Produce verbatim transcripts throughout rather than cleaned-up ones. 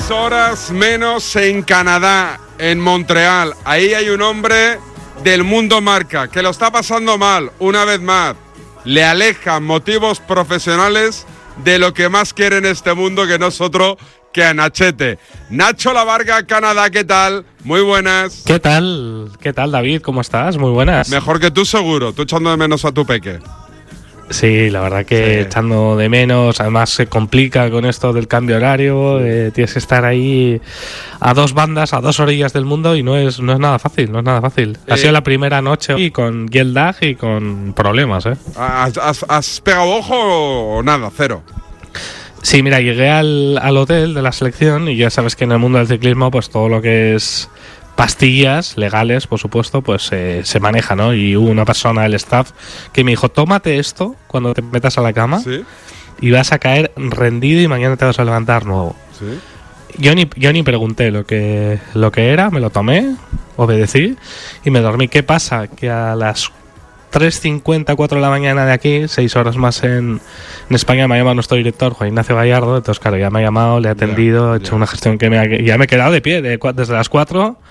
Dos horas menos en Canadá, en Montreal. Ahí hay un hombre del mundo marca que lo está pasando mal, una vez más. Le alejan motivos profesionales de lo que más quiere en este mundo, que no es otro que a Nachete. Nacho Lavarga, Canadá, ¿qué tal? Muy buenas. ¿Qué tal? ¿Qué tal, David? ¿Cómo estás? Muy buenas. Mejor que tú, seguro. Tú echando de menos a tu peque. Sí, la verdad que sí. Echando de menos. Además se complica con esto del cambio horario. Sí. Eh, tienes que estar ahí a dos bandas, a dos orillas del mundo y no es no es nada fácil, no es nada fácil. Eh. Ha sido la primera noche y con jet lag y con problemas, ¿eh? ¿Has, has, has pegado ojo o nada? Cero. Sí, mira, llegué al, al hotel de la selección y ya sabes que en el mundo del ciclismo pues todo lo que es pastillas legales, por supuesto, pues eh, se maneja, ¿no? Y hubo una persona del staff que me dijo, tómate esto cuando te metas a la cama. ¿Sí? Y vas a caer rendido y mañana te vas a levantar nuevo. ¿Sí? Yo ni, yo ni pregunté lo que, lo que era, me lo tomé, obedecí y me dormí. ¿Qué pasa? Que a las tres cincuenta, cuatro de la mañana de aquí, seis horas más en, en España, me ha llamado nuestro director, Juan Ignacio Gallardo. Entonces, claro, ya me ha llamado, le he atendido, he hecho una gestión que me ha, ya me he quedado de pie de, desde las cuatro,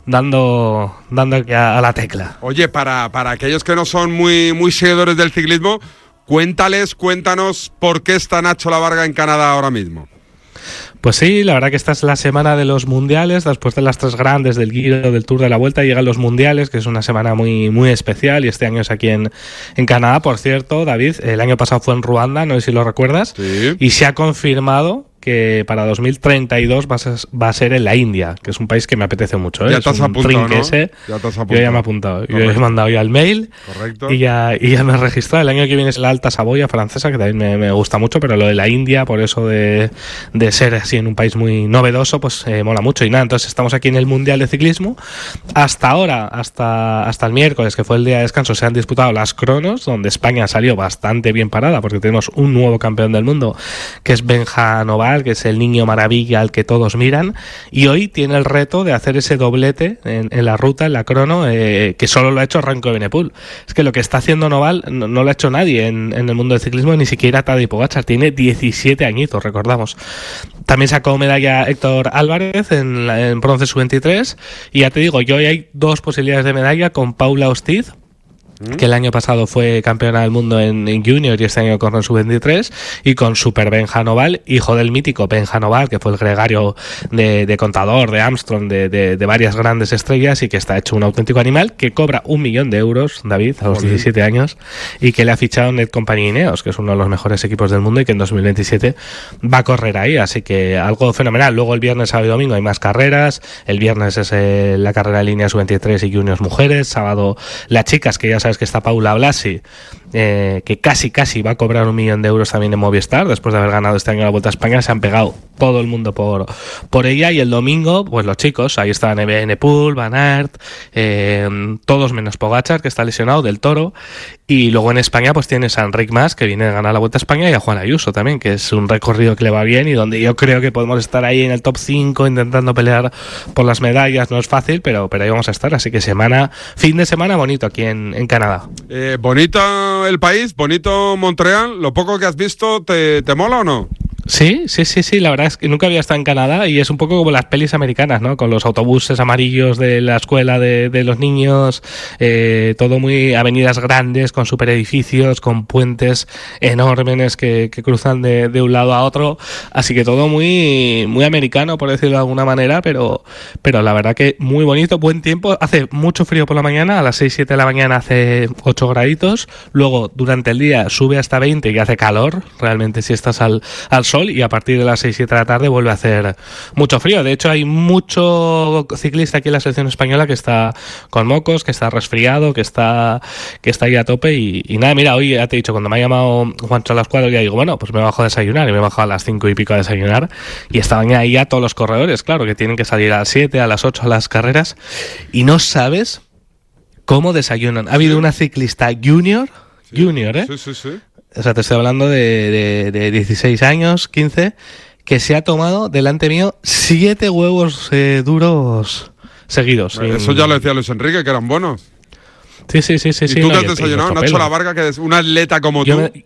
dando dando a, a la tecla. Oye, para, para aquellos que no son muy, muy seguidores del ciclismo, cuéntales, cuéntanos por qué está Nacho Lavarga en Canadá ahora mismo. Pues sí, la verdad que esta es la semana de los mundiales. Después de las tres grandes del Giro, del Tour de la Vuelta, llegan los mundiales, que es una semana muy muy especial, y este año es aquí en, en Canadá. Por cierto, David, el año pasado fue en Ruanda, no sé si lo recuerdas, sí. Y se ha confirmado que para dos mil treinta y dos va a, ser, va a ser en la India, que es un país que me apetece mucho, ¿eh? Ya te has apuntado, ¿no? Ese. Ya te has apuntado. Yo ya me he apuntado. Correcto. Yo he mandado ya el mail. Correcto. Y ya, y ya me he registrado. El año que viene es la Alta Saboya francesa, que también me, me gusta mucho, pero lo de la India, por eso de, de ser así en un país muy novedoso, pues eh, mola mucho. Y nada, entonces estamos aquí en el Mundial de Ciclismo. Hasta ahora, hasta, hasta el miércoles, que fue el día de descanso, se han disputado las cronos, donde España salió bastante bien parada, porque tenemos un nuevo campeón del mundo, que es Benja Noval, que es el niño maravilla al que todos miran, y hoy tiene el reto de hacer ese doblete en, en la ruta, en la crono, eh, que solo lo ha hecho Remco Evenepoel. Es que lo que está haciendo Noval no, no lo ha hecho nadie en, en el mundo del ciclismo, ni siquiera Tadej Pogačar. Tiene diecisiete añitos, recordamos. También sacó medalla Héctor Álvarez en, en bronce sub veintitrés, y ya te digo, yo hoy hay dos posibilidades de medalla con Paula Hostiz, que el año pasado fue campeona del mundo en, en Junior y este año corre en sub veintitrés, y con Super Benja Noval, hijo del mítico Benja Noval, que fue el gregario de, de Contador, de Armstrong, de, de, de varias grandes estrellas, y que está hecho un auténtico animal, que cobra un millón de euros, David, a los Joder. diecisiete años, y que le ha fichado Netcompany Ineos, que es uno de los mejores equipos del mundo y que en dos mil veintisiete va a correr ahí, así que algo fenomenal. Luego el viernes, sábado y domingo hay más carreras. El viernes es eh, la carrera de línea sub veintitrés y Juniors mujeres. Sábado las chicas, que ya sabes que está Paula Blasi, eh, que casi casi va a cobrar un millón de euros también en Movistar, después de haber ganado este año la Vuelta a España. Se han pegado todo el mundo por, por ella. Y el domingo, pues los chicos, ahí están Evenepoel, Van Aert, eh, todos menos Pogačar, que está lesionado, del Toro. Y luego en España pues tienes a Enric Mas, que viene a ganar la Vuelta a España, y a Juan Ayuso también, que es un recorrido que le va bien y donde yo creo que podemos estar ahí en el top cinco intentando pelear por las medallas. No es fácil, pero, pero ahí vamos a estar. Así que semana, fin de semana bonito aquí en, en Canadá. Eh, bonito el país, bonito Montreal. ¿Lo poco que has visto te, te mola o no? Sí, sí, sí, sí, la verdad es que nunca había estado en Canadá y es un poco como las pelis americanas, ¿no? Con los autobuses amarillos de la escuela de, de los niños, eh, todo muy avenidas grandes, con superedificios, con puentes enormes que, que cruzan de, de un lado a otro, así que todo muy, muy americano, por decirlo de alguna manera, pero, pero la verdad que muy bonito, buen tiempo. Hace mucho frío por la mañana, a las seis, siete de la mañana hace ocho graditos, luego durante el día sube hasta veinte y hace calor, realmente si estás al, al sol, y a partir de las seis, siete de la tarde vuelve a hacer mucho frío. De hecho, hay mucho ciclista aquí en la selección española que está con mocos, que está resfriado, que está que está ahí a tope. Y, y nada, mira, hoy ya te he dicho, cuando me ha llamado Juancho a las cuatro, ya digo, bueno, pues me bajo a desayunar, y me he bajado a las cinco y pico a desayunar, y estaban ahí ya todos los corredores, claro, que tienen que salir a las siete, a las ocho a las carreras, y no sabes cómo desayunan. Ha habido una ciclista junior, sí, junior, ¿eh? Sí, sí, sí. O sea, te estoy hablando de, de, de dieciséis años, quince, que se ha tomado delante mío siete huevos eh, duros seguidos. Bueno, eso ya lo decía Luis Enrique, que eran buenos. Sí, sí, sí, sí. ¿Y sí, tú no, te has desayunado, Nacho Lavarga, que es un atleta como yo tú? Me,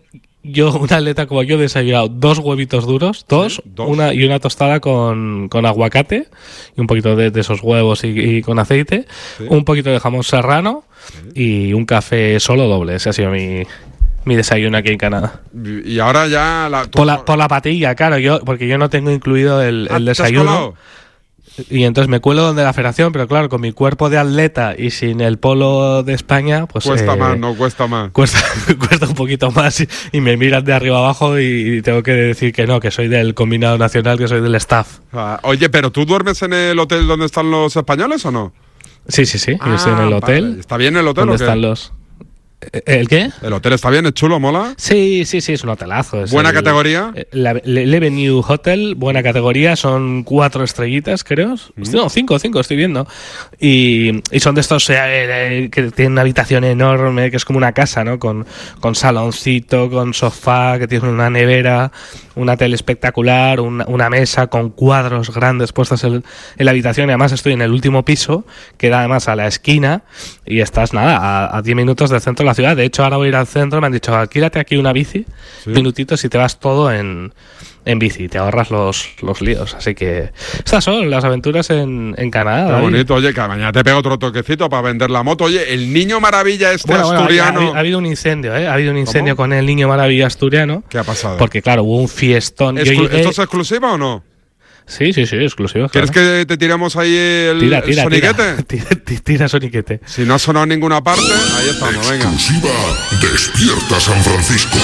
yo, un atleta como yo, he desayunado dos huevitos duros, dos, ¿Sí? dos. Una, y una tostada con, con aguacate, y un poquito de, de esos huevos y, y con aceite, ¿Sí? un poquito de jamón serrano ¿Sí? y un café solo doble. Ese ha sido mi, mi desayuno aquí en Canadá. Y ahora ya... La, por, la, por la patilla, claro, yo porque yo no tengo incluido el, el desayuno. Y entonces me cuelo donde la federación, pero claro, con mi cuerpo de atleta y sin el polo de España, pues... Cuesta eh, más, no, cuesta más. Cuesta, cuesta un poquito más y, y me miran de arriba abajo y, y tengo que decir que no, que soy del combinado nacional, que soy del staff. Ah, oye, ¿pero tú duermes en el hotel donde están los españoles o no? Sí, sí, sí, ah, yo estoy en el hotel. Vale. ¿Está bien el hotel ¿Dónde o qué? están los...? ¿El qué? ¿El hotel está bien? ¿Es chulo? ¿Mola? Sí, sí, sí, es un hotelazo. Es ¿Buena el, categoría? La, el Avenue Hotel, buena categoría, son cuatro estrellitas, creo. Mm. No, cinco, cinco, estoy viendo. Y, y son de estos eh, eh, que tienen una habitación enorme, que es como una casa, ¿no? Con, con saloncito, con sofá, que tiene una nevera, una tele espectacular, una, una mesa con cuadros grandes puestos en, en la habitación. Y además estoy en el último piso, que da además a la esquina, y estás, nada, a diez minutos del centro de la ciudad. De hecho, ahora voy a ir al centro, me han dicho, alquílate aquí una bici, ¿Sí? minutitos, y te vas todo en, en bici, te ahorras los, los líos. Así que estas son las aventuras en, en Canadá. Qué bonito, oye, que mañana te pego otro toquecito para vender la moto. Oye, el Niño Maravilla este bueno, asturiano... Bueno, ha, ha, ha habido un incendio, ¿eh? Ha habido un incendio ¿Cómo? Con el Niño Maravilla asturiano. ¿Qué ha pasado? Porque, claro, hubo un fiestón. ¿Exclu- llegué... ¿Esto es exclusiva o no? Sí, sí, sí, exclusivo. ¿Quieres claro. que te tiremos ahí el, tira, tira, el soniquete? Tira, tira, tira soniquete. Si no ha sonado en ninguna parte, ahí estamos, venga. Exclusiva Despierta San Francisco.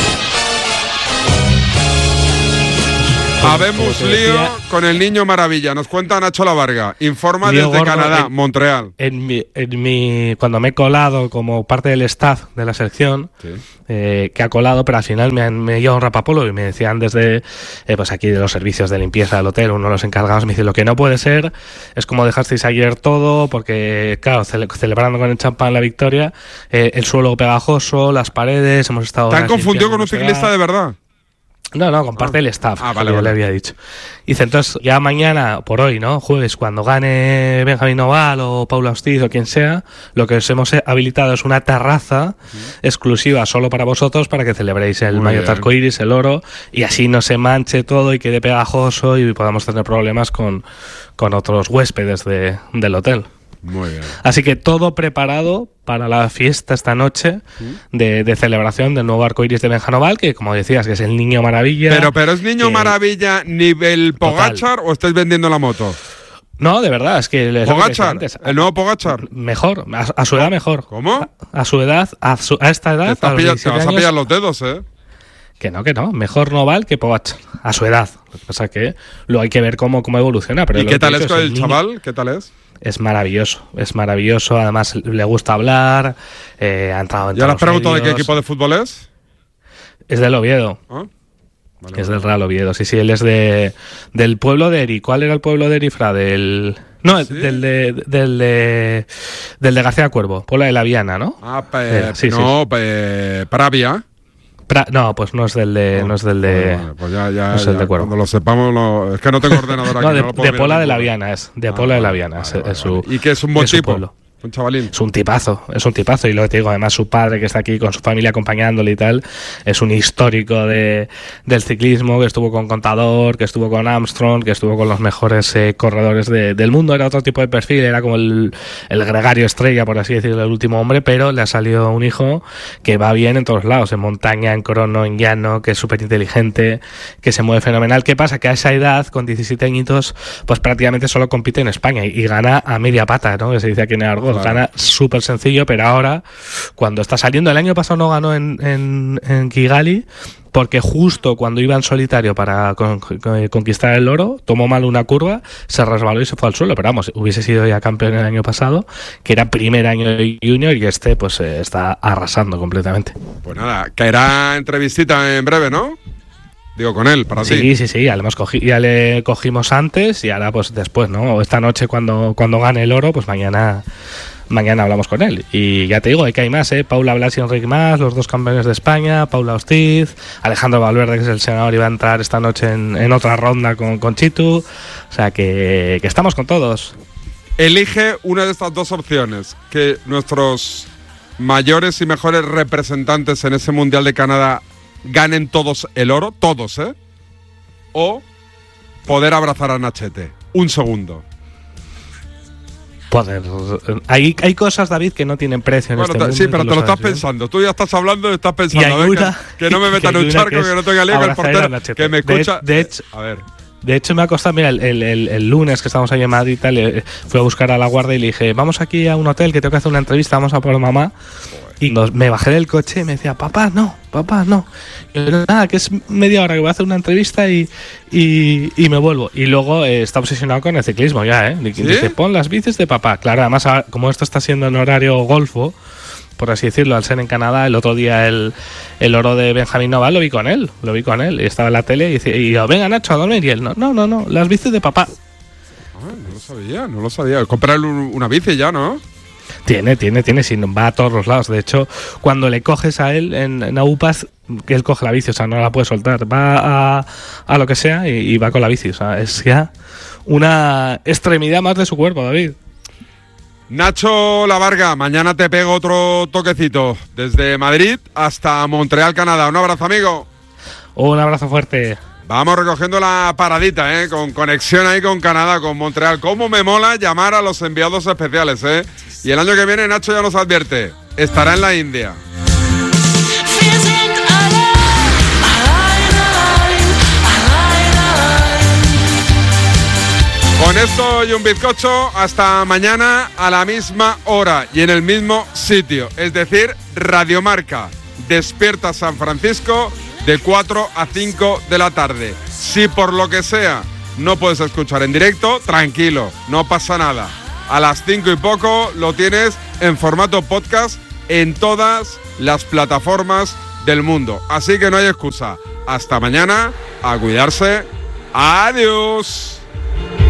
Habemos lío con el Niño Maravilla. Nos cuenta Nacho Lavarga. Informa lío desde gordo Canadá, en, Montreal. En mi, en mi, cuando me he colado como parte del staff de la selección, sí. eh, que ha colado, pero al final me, han, me lleva un rapapolo y me decían desde, eh, pues aquí de los servicios de limpieza del hotel, uno de los encargados me dice, lo que no puede ser es como dejasteis ayer todo, porque claro, cele, celebrando con el champán la victoria, eh, el suelo pegajoso, las paredes, hemos estado... ¿Te han confundido con un ciclista de verdad? No, no, comparte ah. el staff, ah, vale, como vale. le había dicho. Y dice, entonces, ya mañana, por hoy, ¿no? Jueves, cuando gane Benjamín Noval o Paula Hostiz o quien sea, lo que os hemos habilitado es una terraza sí. exclusiva solo para vosotros, para que celebréis el maillot arcoíris, el oro, y así no se manche todo y quede pegajoso y podamos tener problemas con, con otros huéspedes de, del hotel. Muy bien. Así que todo preparado para la fiesta esta noche ¿Sí? de, de celebración del nuevo arcoíris de Benjanoval, que como decías, que es el Niño Maravilla. Pero, pero ¿es Niño que... Maravilla nivel Pogačar o estáis vendiendo la moto? No, de verdad, es que... ¿Pogačar? ¿El nuevo Pogačar? Mejor, a, a su edad mejor. ¿Cómo? A, a su edad, a, su, a esta edad... Te, a pilla, te vas a pillar los dedos, ¿eh? Que no, que no. Mejor Noval que Pogačar, a su edad. Lo que pasa es que lo hay que ver cómo, cómo evoluciona. Pero ¿Y qué tal es con es el, el chaval? ¿Qué tal es? Es maravilloso, es maravilloso. Además, le gusta hablar. Eh, ha entrado en ¿Ya le has preguntado de qué equipo de fútbol es? Es del Oviedo. ¿Ah? Vale, es vale. del Real Oviedo. Sí, sí, él es de del pueblo de Eri. ¿Cuál era el pueblo de Eri, Fra? Del... No, ¿Sí? del, de, del, de, del de García Cuervo, Puebla de la Viana, ¿no? Ah, pe, eh, sí, no, sí. Pe, Pravia. Pra, no, pues no es del de... No, no es del de... Vale, pues ya, ya, no es ya, el de Cuervo. Cuando lo sepamos... Lo, es que no tengo ordenador aquí. no, de, no de Pola de la Viana es. De ah, Pola de la Viana vale, es, vale, es vale. su... ¿Y que es un buen tipo? Pueblo. Un chavalín. Es un tipazo, es un tipazo. Y lo que te digo, además su padre que está aquí con su familia acompañándole y tal, es un histórico de, del ciclismo, que estuvo con Contador, que estuvo con Armstrong, que estuvo con los mejores eh, corredores de, del mundo. Era otro tipo de perfil, era como el, el gregario estrella, por así decirlo, el último hombre, pero le ha salido un hijo que va bien en todos lados, en montaña, en crono, en llano, que es súper inteligente, que se mueve fenomenal. ¿Qué pasa? Que a esa edad, con diecisiete añitos, pues prácticamente solo compite en España y, y gana a media pata, ¿no? Que se dice aquí en Argot. Claro. Gana súper sencillo, pero ahora, cuando está saliendo, el año pasado no ganó en, en, en Kigali, porque justo cuando iba en solitario para con, con, conquistar el oro, tomó mal una curva, se resbaló y se fue al suelo. Pero vamos, hubiese sido ya campeón el año pasado, que era primer año de junior, y este pues eh, está arrasando completamente. Pues nada, caerá entrevistita en breve, ¿no? Digo, con él, para sí, ti. Sí, sí, sí, ya le, hemos cogi- ya le cogimos antes y ahora pues después, ¿no? O esta noche cuando, cuando gane el oro, pues mañana... Mañana hablamos con él. Y ya te digo, hay que hay más, ¿eh? Paula Blas y Enrique Mas, los dos campeones de España, Paula Hostiz, Alejandro Valverde, que es el senador, y va a entrar esta noche en, en otra ronda con, con Chitu. O sea, que, que estamos con todos. Elige una de estas dos opciones, que nuestros mayores y mejores representantes en ese Mundial de Canadá ganen todos el oro, todos, ¿eh? O poder abrazar a Nachete. Un segundo. Poder. Hay, hay cosas, David, que no tienen precio en bueno, este te, mundo. sí, pero te lo estás bien. pensando. Tú ya estás hablando y estás pensando. Y hay venga, una, que no me metan en un charco, que, que no tenga lío, que el portero que me escucha. De, de hecho, a ver. De hecho, me ha costado, mira, el, el, el, el lunes que estábamos ahí en Madrid y tal, eh, fui a buscar a la guardia y le dije, vamos aquí a un hotel que tengo que hacer una entrevista, vamos a por mamá. Y nos, me bajé del coche y me decía, papá, no, papá, no. Y yo, nada, que es media hora que voy a hacer una entrevista y, y, y me vuelvo. Y luego eh, está obsesionado con el ciclismo ya, ¿eh? ¿Sí? Dice, pon las bicis de papá. Claro, además, como esto está siendo en horario golfo, por así decirlo, al ser en Canadá, el otro día el, el oro de Benjamín Noval lo vi con él, lo vi con él. Y estaba en la tele y decía, y yo, venga, Nacho, a dormir. Y él, no, no, no, no, las bicis de papá. Ah, no lo sabía, no lo sabía. Comprar una bici ya, ¿no? Tiene, tiene, tiene, sí, va a todos los lados. De hecho, cuando le coges a él en, en Aupas, que él coge la bici, o sea, no la puede soltar. Va a, a lo que sea y, y va con la bici. O sea, es ya una extremidad más de su cuerpo, David. Nacho Lavarga, mañana te pego otro toquecito. Desde Madrid hasta Montreal, Canadá. Un abrazo, amigo. Un abrazo fuerte. Vamos recogiendo la paradita, ¿eh? Con conexión ahí con Canadá, con Montreal. Cómo me mola llamar a los enviados especiales, ¿eh? Y el año que viene Nacho ya nos advierte, estará en la India. Con esto y un bizcocho, hasta mañana a la misma hora y en el mismo sitio. Es decir, Radiomarca, Despierta San Francisco, de cuatro a cinco de la tarde. Si por lo que sea no puedes escuchar en directo, tranquilo, no pasa nada. A las cinco y poco lo tienes en formato podcast en todas las plataformas del mundo. Así que no hay excusa. Hasta mañana, a cuidarse. Adiós.